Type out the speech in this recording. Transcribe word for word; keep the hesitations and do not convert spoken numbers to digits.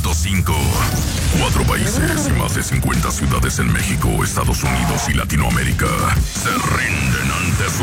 punto cinco. Cuatro países y más de cincuenta ciudades en México, Estados Unidos y Latinoamérica se rinden ante su